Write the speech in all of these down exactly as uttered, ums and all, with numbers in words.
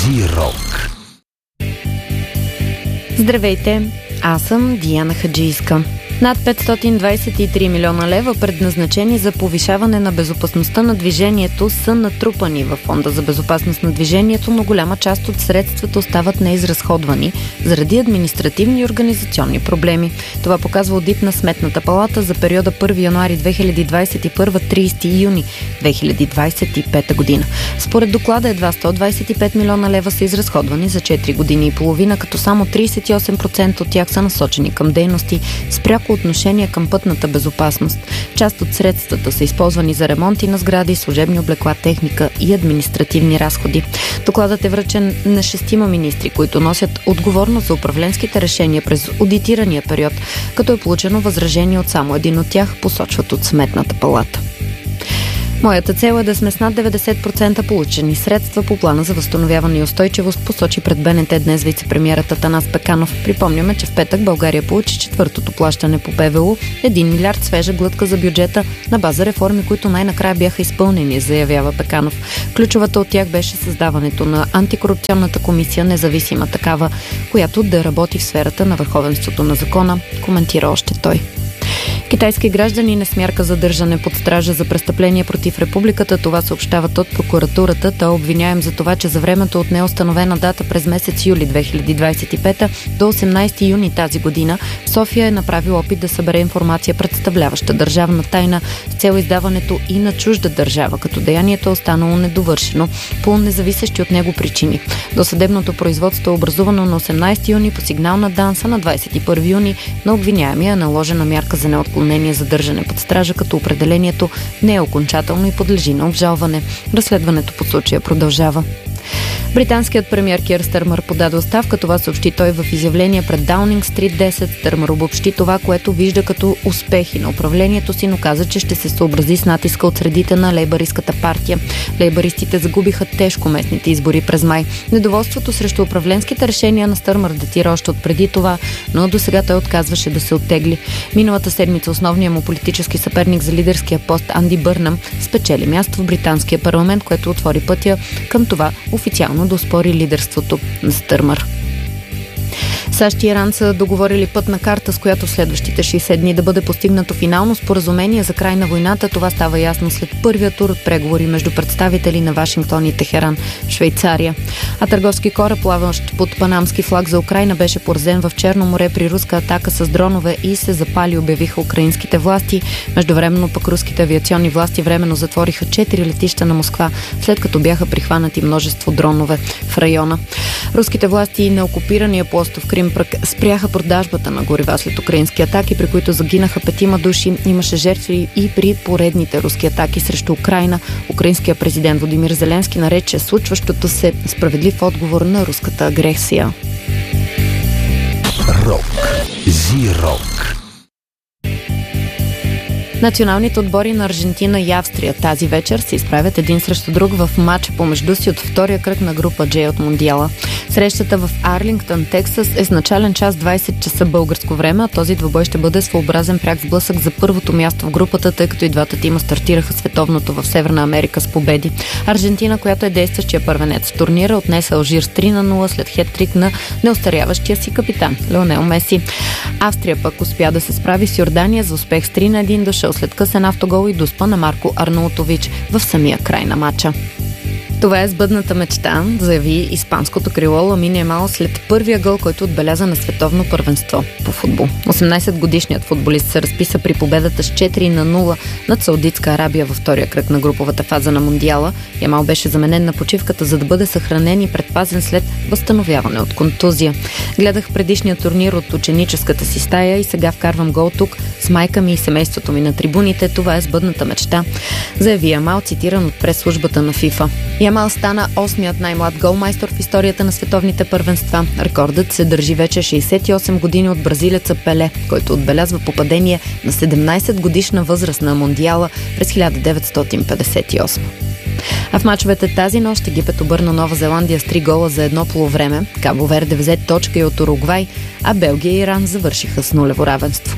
Зирок. Здравейте, аз съм Диана Хаджийска. Над петстотин двадесет и три милиона лева, предназначени за повишаване на безопасността на движението, са натрупани във Фонда за безопасност на движението, но голяма част от средствата остават неизразходвани заради административни и организационни проблеми. Това показва одит на Сметната палата за периода първи януари две хиляди двадесет и първа – тридесети юни две хиляди двадесет и пета година. Според доклада едва сто двадесет и пет милиона лева са изразходвани за четири години и половина, като само тридесет и осем процента от тях са насочени към дейности с пряко отношение към пътната безопасност. Част от средствата са използвани за ремонти на сгради, служебни облекла, техника и административни разходи. Докладът е връчен на шестима министри, които носят отговорност за управленските решения през одитирания период, като е получено възражение от само един от тях, посочват от Сметната палата. Моята цел е да сме с над деветдесет процента получени средства по плана за възстановяване и устойчивост, посочи пред БНТ днес вицепремиерът Атанас Пеканов. Припомняме, че в петък България получи четвъртото плащане по П В У, един милиард свежа глътка за бюджета на база реформи, които най-накрая бяха изпълнени, заявява Пеканов. Ключовата от тях беше създаването на антикорупционната комисия, независима такава, която да работи в сферата на върховенството на закона, коментира още той. Китайски граждани не с мярка задържане под стража за престъпление против републиката. Това съобщават от прокуратурата. Той е обвиняем за това, че за времето от неустановена дата през месец юли две хиляди двадесет и пета до осемнадесети юни тази година в София е направил опит да събере информация, представляваща държавна тайна, с цел издаването и на чужда държава, като деянието е останало недовършено по независещи от него причини. Досъдебното производство е образувано на осемнадесети юни по сигнал на ДАНС, на двадесет и първи юни на обвиняемия е наложена мярка за неотклонение задържане под стража, като определението не е окончателно и подлежи на обжалване. Разследването по случая продължава. Британският премиер Кир Стърмър подаде оставка. Това съобщи той в изявление пред Даунинг Стрит десет. Стърмър обобщи това, което вижда като успехи на управлението си, но каза, че ще се съобрази с натиска от средите на лейбъристската партия. Лейбъристите загубиха тежко местните избори през май. Недоволството срещу управленските решения на Стърмър датира още от преди това, но до сега той отказваше да се оттегли. Миналата седмица основният му политически съперник за лидерския пост Анди Бърнъм спечели място в британския парламент, което отвори пътя към това официално да оспори лидерството на Стърмър. САЩ и Иран са договорили пътна карта, с която в следващите шейсет дни да бъде постигнато финално споразумение за край на войната. Това става ясно след първия тур от преговори между представители на Вашингтон и Техеран в Швейцария. А търговски кораб, плаващ под панамски флаг за Украйна, беше поразен в Черно море при руска атака с дронове и се запали, обявиха украинските власти. Междувременно пък руските авиационни власти временно затвориха четири летища на Москва, след като бяха прихванати множество дронове в района. Руските власти на окупирания полуостров Крим спряха продажбата на горива след украински атаки, при които загинаха петима души. Имаше жертви и при поредните руски атаки срещу Украйна. Украинският президент Володимир Зеленски нарече случващото се справедлив отговор на руската агресия. Рок. Зирок. Националните отбори на Аржентина и Австрия тази вечер се изправят един срещу друг в матч помежду си от втория кръг на група J от Мондиала. Срещата в Арлингтън, Тексас е с начален час двадесет часа българско време, а този двубой ще бъде своеобразен пряк сблъсък за първото място в групата, тъй като и двата тима стартираха световното в Северна Америка с победи. Аржентина, която е действащия първенец в турнира, отнесе Алжир с три на нула след хеттрик на неостаряващия си капитан Леонел Меси. Австрия пък успя да се справи с Йордания за успех с три на едно, дошъл след късен автогол и доспа на Марко Арнаутович в самия край на матча. Това е сбъдната мечта, заяви испанското крило Ламин Ямал след първия гол, който отбеляза на световно първенство по футбол. осемнадесетгодишният футболист се разписа при победата с четири на нула над Саудитска Арабия във втория кръг на груповата фаза на Мондиала. Ямал беше заменен на почивката, за да бъде съхранен и предпазен след възстановяване от контузия. Гледах предишния турнир от ученическата си стая и сега вкарвам гол тук с майка ми и семейството ми на трибуните. Това е сбъдната мечта, заяви Ямал, цитиран от прес-службата на ФИФА. Ямал стана осмият най-млад голмайстор в историята на световните първенства. Рекордът се държи вече шейсет и осем години от бразилеца Пеле, който отбелязва попадение на седемнадесет годишна възраст на Мондиала през хиляда деветстотин петдесет и осма. А в мачовете тази нощ Египет обърна Нова Зеландия с три гола за едно полувреме, Кабо Верде взе точка и от Уругвай, а Белгия и Иран завършиха с нулево равенство.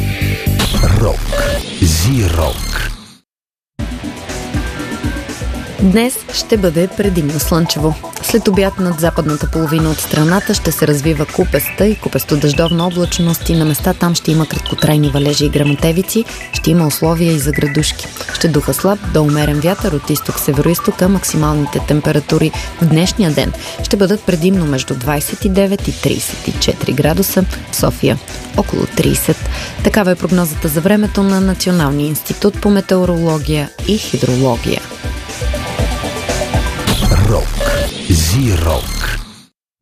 Рок. Зирок. Днес ще бъде предимно слънчево. След обяд над западната половина от страната ще се развива купеста и купесто-дъждовна облачност и на места там ще има краткотрайни валежи и гръмотевици, ще има условия и за градушки. Ще духа слаб до умерен вятър от изток-североизток, а максималните температури в днешния ден ще бъдат предимно между двадесет и девет и тридесет и четири градуса, в София около тридесет. Такава е прогнозата за времето на Националния институт по метеорология и хидрология. Рок. Зи-рок.